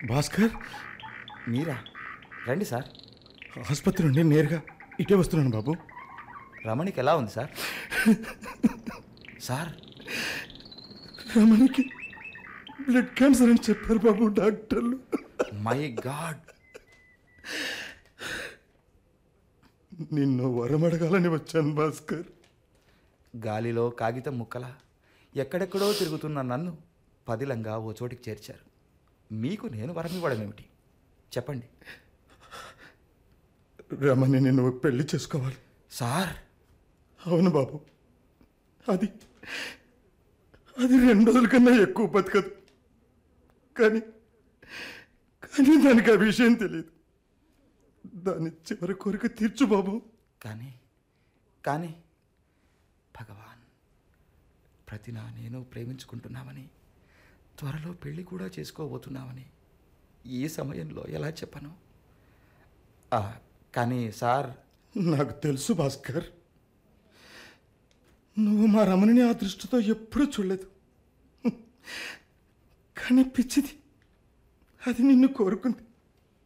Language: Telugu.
భాస్కర్, మీరా? రండి సార్. ఆసుపత్రి నుండి నేరుగా ఇటే వస్తున్నాను బాబు. రమణికి ఎలా ఉంది సార్? సార్, రమణికి బ్లడ్ క్యాన్సర్ అని చెప్పారు బాబు డాక్టర్లు. My God. నిన్ను వరమడగాలని వచ్చాను భాస్కర్. గాలిలో కాగితం ముక్కల ఎక్కడెక్కడో తిరుగుతున్న నన్ను పదిలంగా ఓ చోటికి చేర్చారు. మీకు నేను వరం ఇవ్వడం ఏమిటి చెప్పండి. రమణిని నువ్వు పెళ్లి చేసుకోవాలి. సార్. అవును బాబు, అది 2 రోజుల కన్నా ఎక్కువ బతకదు. కానీ దానికి ఆ విషయం తెలియదు. దాని చివరి కోరిక తీర్చు బాబు. కానీ భగవాన్, ప్రతినా నేను ప్రేమించుకుంటున్నామని, త్వరలో పెళ్లి కూడా చేసుకోబోతున్నామని ఈ సమయంలో ఎలా చెప్పను? కానీ సార్, నాకు తెలుసు భాస్కర్, నువ్వు మా రమణిని ఆ దృష్టితో ఎప్పుడూ చూడలేదు. కానీ పిచ్చిది, అది నిన్ను కోరుకుంది.